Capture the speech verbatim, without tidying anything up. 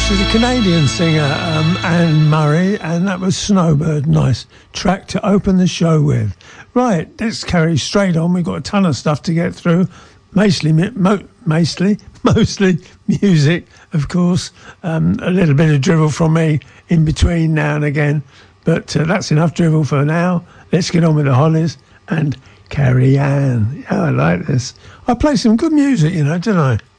She's a Canadian singer, um, Anne Murray, and that was Snowbird. Nice track to open the show with. Right, let's carry straight on. We've got a ton of stuff to get through. Mostly, mo- mostly, mostly music, of course. Um, a little bit of drivel from me in between now and again, but uh, that's enough drivel for now. Let's get on with the Hollies and Carrie Ann. Yeah, I like this. I play some good music, you know, don't I?